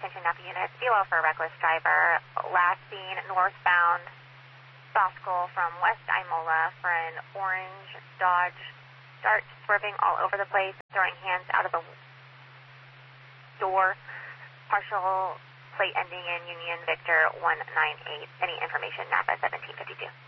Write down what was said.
attention Napa units, BLO for a reckless driver. Last seen northbound Bosco from West Imola for an orange Dodge Dart, swerving all over the place, throwing hands out of the door. Partial plate ending in Union Victor 198. Any information, Napa 1752.